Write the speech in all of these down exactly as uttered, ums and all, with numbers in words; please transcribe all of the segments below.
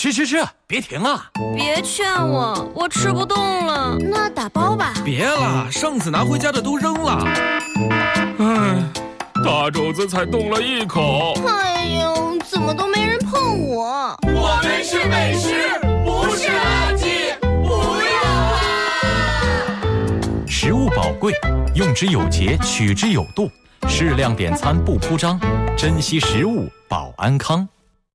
吃吃吃，别停啊！ 别劝我，我吃不动了。 那打包吧。 别了，上次拿回家的都扔了。唉，大肘子才动了一口。 哎呦，怎么都没人碰我？ 我们是美食，不是垃圾，不要啊！ 食物宝贵，用之有节，取之有度，适量点餐不铺张，珍惜食物保安康。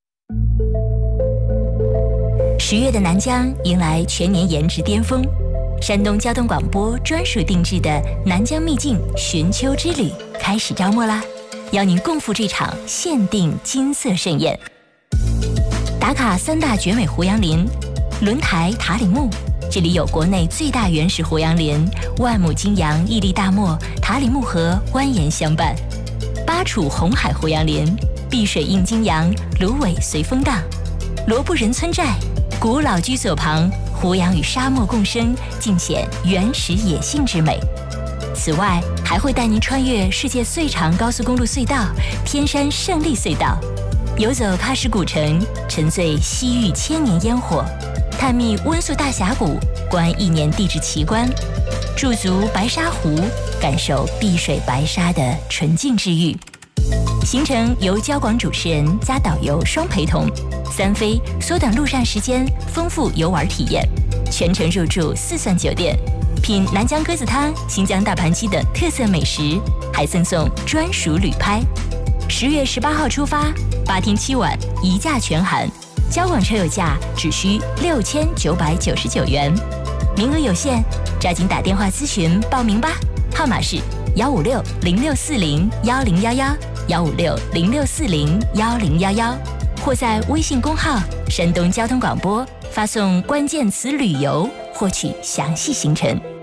十月的南疆迎来全年颜值巅峰，山东交通广播专属定制的南疆秘境寻秋之旅开始招募啦！邀您共赴这场限定金色盛宴。打卡三大绝美胡杨林，轮台塔里木，这里有国内最大原始胡杨林，万亩金杨屹立大漠，塔里木河蜿蜒相伴。巴楚红海胡杨林，碧水映金杨，芦苇随风荡。罗布人村寨，古老居所旁，胡杨与沙漠共生，尽显原始野性之美。此外，还会带您穿越世界最长高速公路隧道——天山胜利隧道，游走喀什古城，沉醉西域千年烟火，探秘温宿大峡谷，观亿年地质奇观，驻足白沙湖，感受碧水白沙的纯净治愈。行程由交广主持人加导游双陪同，三飞缩短路上时间，丰富游玩体验，全程入住四钻酒店，品南疆鸽子汤、新疆大盘鸡等特色美食，还赠送专属旅拍。十月十八号出发，八天七晚，一价全含，交广车友价只需六千九百九十九元，名额有限，抓紧打电话咨询报名吧，号码是幺五六零六四零幺零幺幺。幺五六零六四零幺零幺幺，或在微信公号山东交通广播发送关键词旅游获取详细行程。